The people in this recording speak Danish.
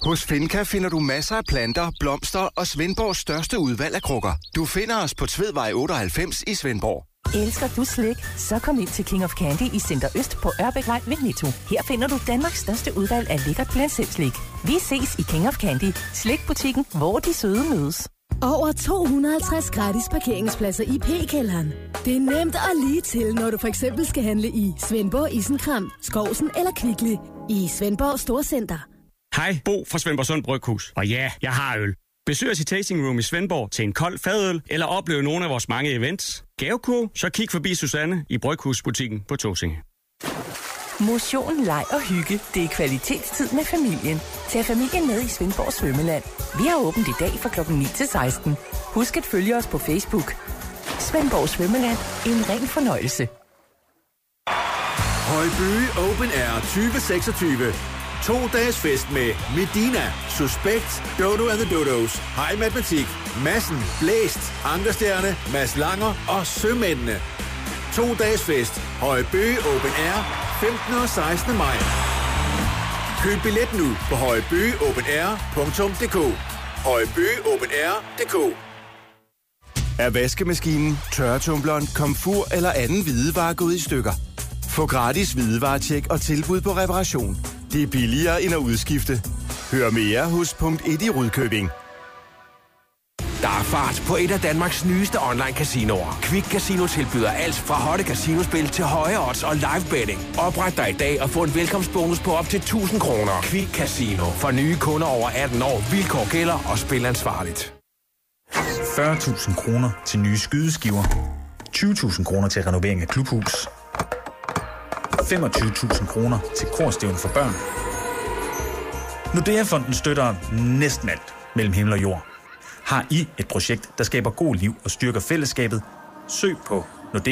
Hos Finca finder du masser af planter, blomster og Svendborgs største udvalg af krukker. Du finder os på Tvedvej 98 i Svendborg. Elsker du slik? Så kom ind til King of Candy i Center Øst på Ørbækvej ved Netto. Her finder du Danmarks største udvalg af lækkert blandt selv slik. Vi ses i King of Candy, slikbutikken, hvor de søde mødes. Over 250 gratis parkeringspladser i P-kælderen. Det er nemt og lige til, når du for eksempel skal handle i Svendborg Isenkram, Skovsen eller Kvickly. I Svendborg Storcenter. Hej, Bo fra Svendborg Sund Bryghus. Og ja, jeg har øl. Besøg os i Tasting Room i Svendborg til en kold fadøl, eller opleve nogle af vores mange events. Gavekurv, så kig forbi Susanne i Bryghusbutikken på Tåsinge. Motion, leg og hygge, det er kvalitetstid med familien. Tag familien med i Svendborg Svømmeland. Vi har åbent i dag fra kl. 9 til 16. Husk at følge os på Facebook. Svendborg Svømmeland, en ren fornøjelse. Højby Open Air 2026. 2 dages fest med Medina, Suspekt, Dodo and the Dodos, High Matematik, Madsen, Blæst, Ankerstjerne, Mads Langer og Sømændene. 2 dages fest. Højby Open Air 15. og 16. maj. Køb billet nu på højbyopenair.dk. højbyopenair.dk. Er vaskemaskinen, tørretumbleren, komfur eller anden hvidevare gået i stykker? Få gratis hvidevaretjek og tilbud på reparation. Det er billigere end at udskifte. Hør mere hos Punkt 1 i Rudkøbing. Der er fart på et af Danmarks nyeste online-casinoer. Quick Casino tilbyder alt fra hotte casinospil til høje odds og live betting. Opret dig i dag og få en velkomstbonus på op til 1.000 kroner. Quick Casino. For nye kunder over 18 år. Vilkår gælder og spil ansvarligt. 40.000 kroner til nye skydeskiver. 20.000 kroner til renovering af klubhus. 25.000 kroner til korstævn for børn. Nordea-fonden støtter næsten alt mellem himmel og jord. Har I et projekt, der skaber god liv og styrker fællesskabet? Søg på